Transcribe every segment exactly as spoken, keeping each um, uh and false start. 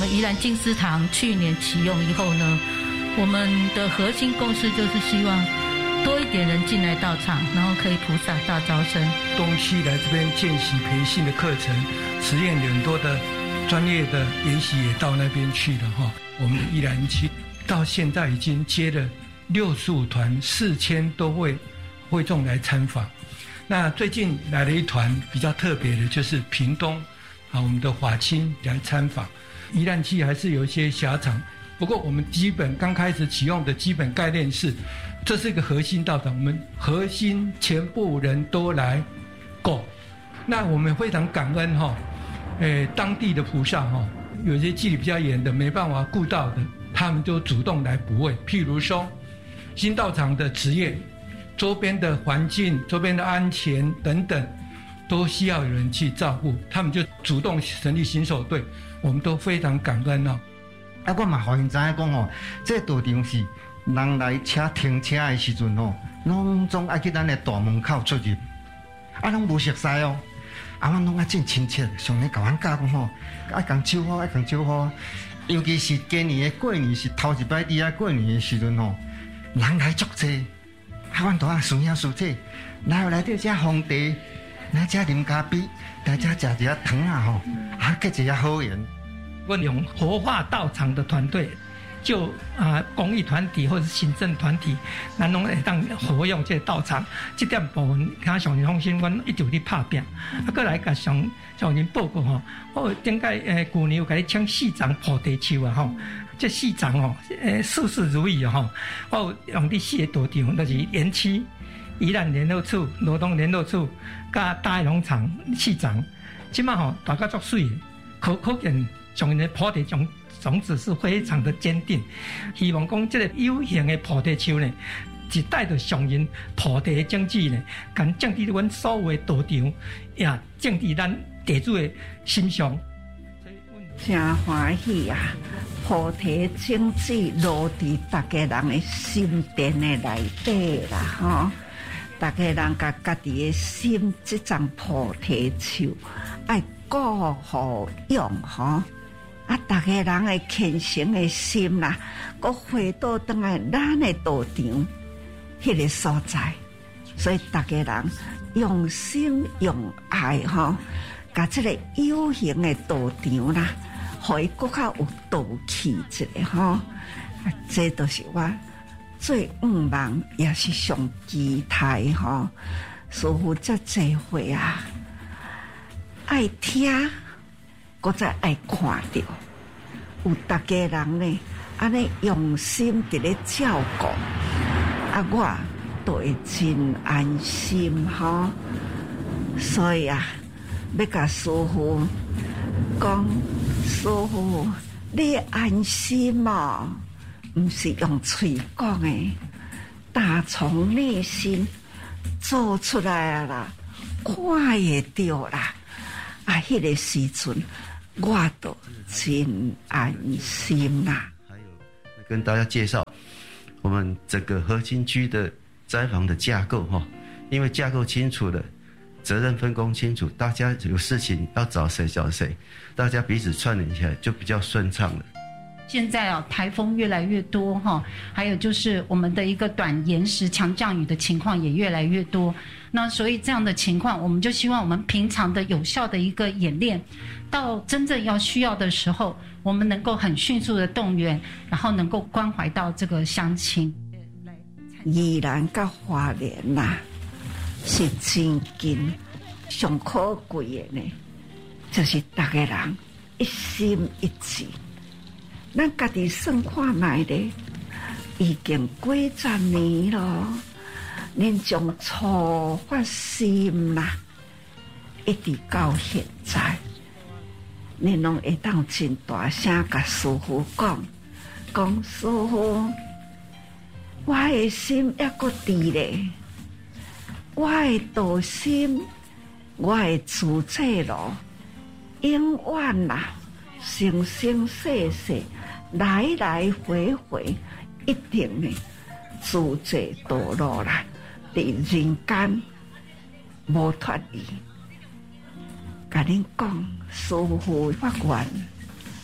们宜兰静思堂去年启用以后呢，我们的核心共识就是希望多一点人进来道场，然后可以菩萨大招生。 东西来这边见习培训的课程，实验很多的专业的研习也到那边去了哈。我们的宜兰区到现在已经接了六十五团四千多位会众来参访。那最近来了一团比较特别的，就是屏东啊，我们的法亲来参访。宜兰区还是有一些狭长，不过我们基本刚开始启用的基本概念是，这是一个核心道场，我们核心全部人都来过。那我们非常感恩哈、哦，诶，当地的菩萨哈、哦，有些纪律比较严的没办法顾到的，他们就主动来补位。譬如说，新道场的职业、周边的环境、周边的安全等等，都需要有人去照顾，他们就主动成立巡守队，我们都非常感恩哦。 啊，我嘛互因知影讲吼，这道场是人来车停车的时阵吼，拢总爱去咱的大门口出入，啊，拢无熟悉哦。啊，阮拢爱真亲切，上年甲阮教讲吼，爱共招呼，爱共招呼。尤其是今年的过年是头一摆伫遐过年的时阵吼，人来足济，啊，阮都啊顺兄顺姐，来有来到遮皇帝，来遮啉咖啡，来遮食一下糖啊吼，啊结一下好缘。 我用活化道场的团队，就啊、呃、公益团体或者是行政团体，咱拢会当活用这个道场。这点部分，看上人放心，阮一直伫拍拼。啊，过来甲上上人报告吼，我顶个诶旧年有甲你请四丛菩提树啊吼，这四丛吼，诶事事如意吼，我用啲四个道场，就是园区、宜兰联络处、罗东联络处、甲大农场四丛，即马吼大家足水，可可见。上人的菩提种种子是非常的坚定，希望讲这个有形的菩提树呢，是带着上人菩提的种子呢，敢种伫阮所有的道场，也种伫咱地主的心上。 真欢喜啊！菩提种子落伫大家人的心田的内底啦，吼！大家人甲家己的心这丛菩提树爱顾护用吼。啊！大家人的虔诚的心啦，佮回到当来咱的道场迄个所在，所以大家人用心用爱吼，甲这个有形的道场啦，互伊更较有道气一下吼。这都是我最愿望，也是上期待吼。师父这聚会啊，爱听。我再爱看到有大家人呢，安尼用心伫咧照顾，啊，我都会真安心吼。所以啊，要甲师父讲，师父你安心哦，毋是用嘴讲的，打从内心做出来啦，看会到啦，啊，迄个时阵。我都真安心啦。 还有跟大家介绍我们整个核心区的斋房的架构哈，因为架构清楚了，责任分工清楚，大家有事情要找谁找谁，大家彼此串联起来就比较顺畅了。 现在啊，台风越来越多哈，还有就是我们的一个短延时强降雨的情况也越来越多。那所以这样的情况，我们就希望我们平常的有效的一个演练，到真正要需要的时候，我们能够很迅速的动员，然后能够关怀到这个乡亲。 宜兰甲花莲呐、啊，是真近，上可贵的呢，就是大家人一心一志。咱家己算看卖咧，已经几十年咯。恁从初发心啦，一直到现在，恁拢会当真大声甲师父讲，讲师父，我的心还阁伫咧，我的道心，我的自制路，永远啦，生生世世。来来回回，一定呢，自制道路啦，伫人间无脱离。甲恁讲，师父发愿，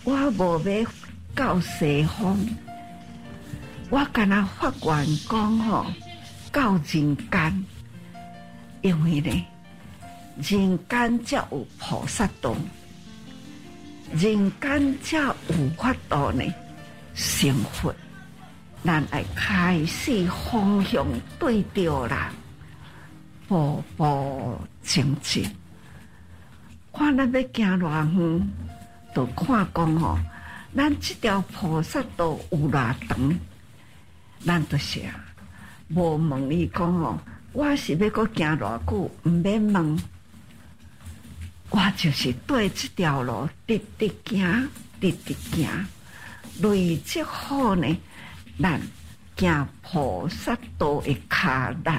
我无要到西方，我敢若发愿讲吼，到人间，因为呢，人间才有菩萨道，人间才有法度呢成佛。咱爱开始方向对着啦，步步前进。看咱要行偌远，就看讲吼，咱这条菩萨道有偌长，咱就是啊，无问伊讲吼，我是要搁行偌久，毋免问，我就是对这条路直直行，直直行，累积好呢。咱行菩萨道的脚力，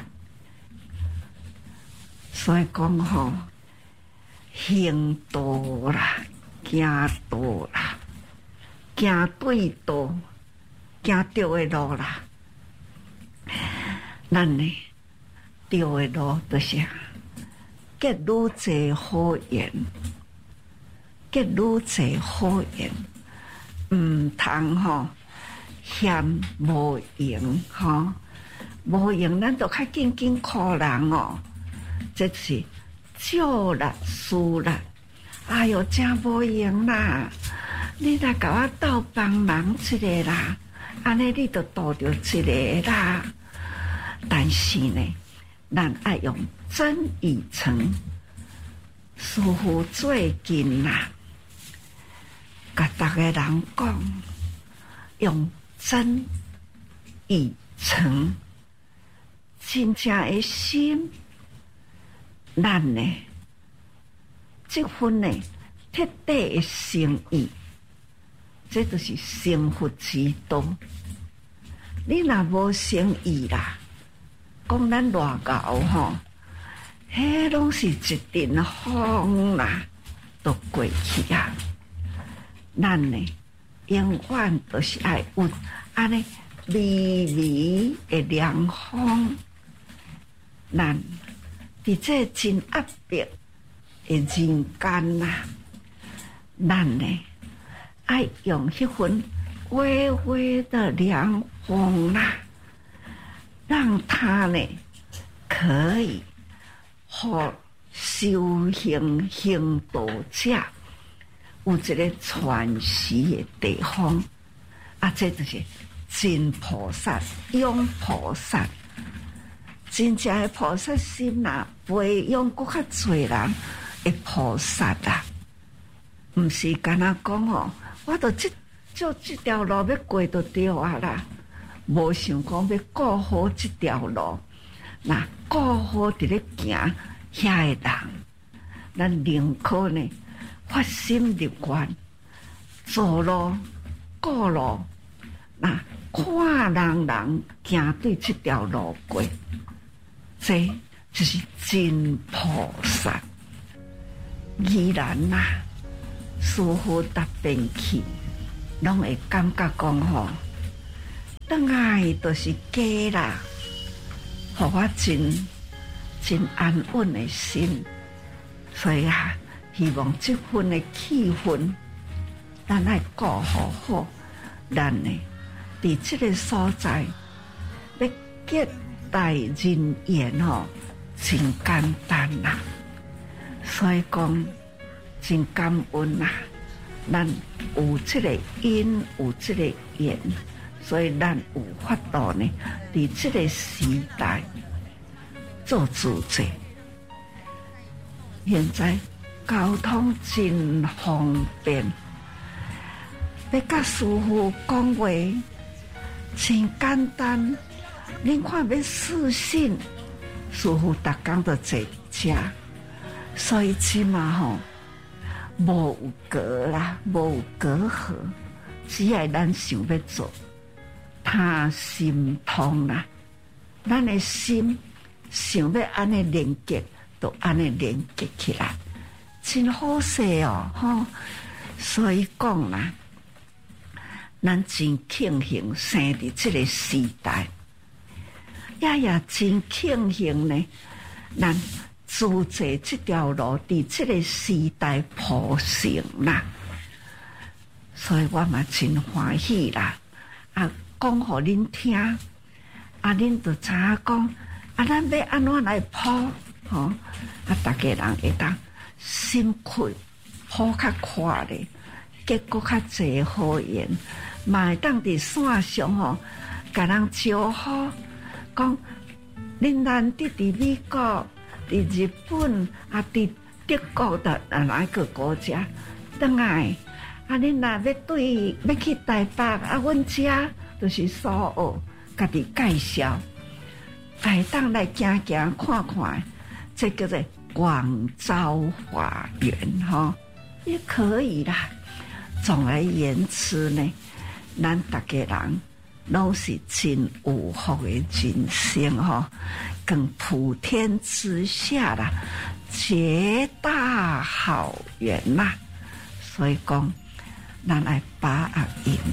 所以讲吼，行道啦，行道啦，行对道，行对的路啦。咱呢，对的路就是结愈侪好缘，结愈侪好缘，毋通吼。嫌无用吼，无用，咱就较紧紧靠人哦。这是少力输力，哎哟，真无用啦！你来甲我斗帮忙一个啦，安尼你就度着一个啦。但是呢，咱爱用真与诚，师父最近啦，甲逐个人讲，用。真与诚，真正的心，咱呢，这份呢彻底的诚意，这就是成佛之道。你若无诚意啦，讲咱偌牛吼，迄拢是一阵风啦，都过去啊。咱呢？永远都是爱有安尼微微的凉风，咱伫这真压迫的人间呐，咱呢爱用迄份微微的凉风啦，让它呢可以和修行行道者。有一个传习的地方，啊，这就是真菩萨、勇菩萨，真正的菩萨心呐，培养搁较侪人的菩萨啊，毋是干那讲哦，我都即就即条路要过就对啊啦，无想讲要顾好即条路，那顾好伫咧行遐个人，咱宁可呢。发心入愿，走路、过路，那看人人行对这条路过，这就是真菩萨。依然呐、啊，师父答辩去，拢会感觉讲吼，当爱都是假啦，互我真真安稳的心，所以啊。希望这份的气氛，咱爱顾好好，咱呢，伫这个所在，要结待人缘吼，真简单啦。所以讲，真感恩啦，咱有这个因，有这个缘，所以咱有法度呢，伫这个时代做主者。现在。交通真方便，要甲师父讲话真简单。恁看要私信，师父逐工都坐车，所以起码吼无有隔啦，无有隔阂，只要咱想要做，他心通啦，咱的心想要安尼连接，就安尼连接起来。真好势哦，吼！所以讲啦，咱真庆幸生伫这个时代，也也真庆幸呢，咱自在这条路伫这个时代铺成啦。 所以我嘛真欢喜啦。啊，讲互恁听，啊，恁就知影讲，啊，咱要安怎来铺，吼、哦，啊，大家人会当心开，铺较快咧，结果较侪好缘，嘛会当伫线上吼，甲人招呼，讲恁难得伫美国、伫日本啊、伫德国的哪一个国家，当来。啊！恁若要对要去台北啊，阮遮就是所有家己介绍，来当来行行看看，这叫做广招法缘哈，也可以啦。总而言之呢，咱大家人拢是真有福的人生哈，更普天之下啦，皆大好缘呐。所以讲。咱来把握应